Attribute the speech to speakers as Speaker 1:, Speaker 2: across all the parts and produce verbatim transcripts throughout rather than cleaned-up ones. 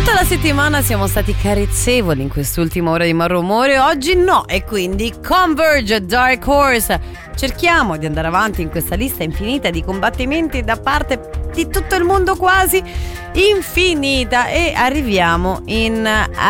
Speaker 1: Tutta la settimana siamo stati carezzevoli in quest'ultima ora di Malrumore, oggi no, e quindi Converge, Dark Horse. Cerchiamo di andare avanti in questa lista infinita di combattimenti da parte di tutto il mondo, quasi infinita, e arriviamo in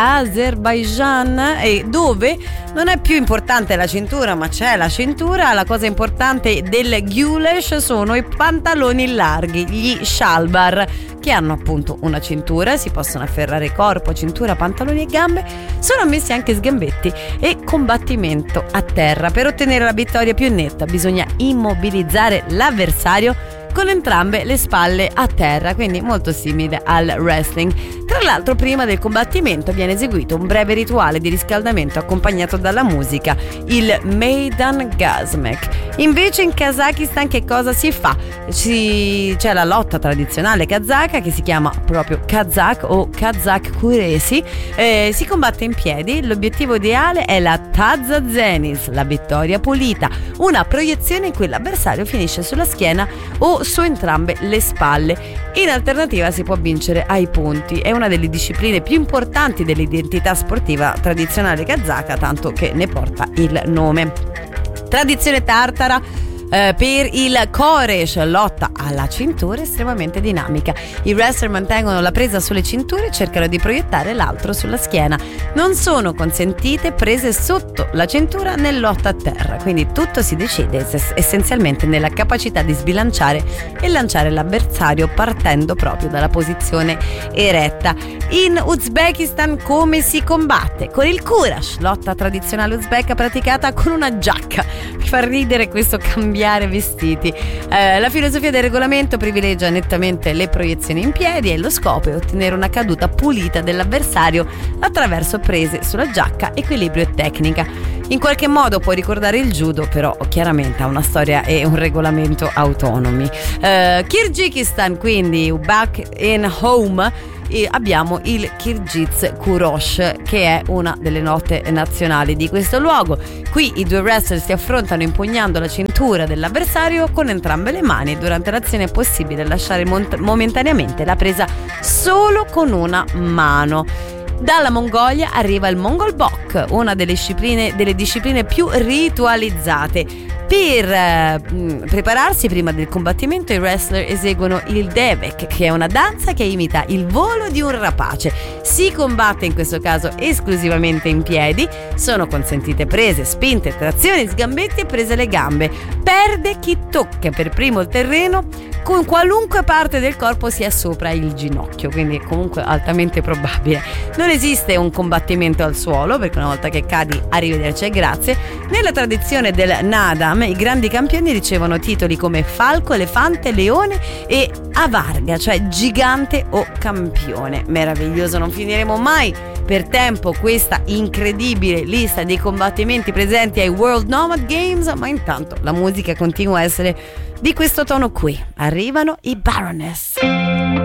Speaker 1: Azerbaijan, e dove non è più importante la cintura, ma c'è la cintura. La cosa importante del Gulesh sono i pantaloni larghi, gli shalbar, che hanno appunto una cintura, si possono afferrare corpo, cintura, pantaloni e gambe, sono ammessi anche sgambetti e combattimento a terra. Per ottenere la vittoria più netta bisogna immobilizzare l'avversario con entrambe le spalle a terra, quindi molto simile al wrestling. Tra l'altro, prima del combattimento viene eseguito un breve rituale di riscaldamento accompagnato dalla musica, il Maidan Gazmek. Invece in Kazakistan che cosa si fa? Ci... c'è la lotta tradizionale kazaka che si chiama proprio Kazak o Kazak Kuresi, eh, si combatte in piedi. L'obiettivo ideale è la Tazza Zenis, la vittoria pulita, una proiezione in cui l'avversario finisce sulla schiena o su entrambe le spalle. In alternativa si può vincere ai punti. È una delle discipline più importanti dell'identità sportiva tradizionale kazaka, tanto che ne porta il nome. Tradizione tartara eh, per il Koresh, lotta alla cintura estremamente dinamica. I wrestler mantengono la presa sulle cinture e cercano di proiettare l'altro sulla schiena. Non sono consentite prese sotto la cintura nel lotta a terra, quindi tutto si decide essenzialmente nella capacità di sbilanciare e lanciare l'avversario partendo proprio dalla posizione eretta. In Uzbekistan come si combatte? Con il Kurash, lotta tradizionale uzbeka praticata con una giacca. Mi fa ridere questo cambiare vestiti. Eh, la filosofia del regolamento privilegia nettamente le proiezioni in piedi e lo scopo è ottenere una caduta pulita dell'avversario attraverso prese sulla giacca, equilibrio e tecnica. In qualche modo può ricordare il judo, però chiaramente ha una storia e un regolamento autonomi. Eh, Kirghizistan, quindi back in home, e abbiamo il Kyrgyz Kurosh, che è una delle note nazionali di questo luogo. Qui i due wrestler si affrontano impugnando la cintura dell'avversario con entrambe le mani. Durante l'azione è possibile lasciare mont- momentaneamente la presa solo con una mano. Dalla Mongolia arriva il Mongol Bok, una delle discipline, delle discipline più ritualizzate. Per eh, prepararsi prima del combattimento i wrestler eseguono il Devek, che è una danza che imita il volo di un rapace. Si combatte in questo caso esclusivamente in piedi, sono consentite prese, spinte, trazioni, sgambetti e prese alle gambe. Perde chi tocca per primo il terreno con qualunque parte del corpo sia sopra il ginocchio, quindi è comunque altamente probabile. Non esiste un combattimento al suolo, perché una volta che cadi arrivederci e grazie. Nella tradizione del Nadam i grandi campioni ricevono titoli come falco, elefante, leone e avarga, cioè gigante o campione. Meraviglioso, non finiremo mai per tempo questa incredibile lista dei combattimenti presenti ai World Nomad Games, ma intanto la musica continua a essere di questo tono qui. Arrivano i Baroness.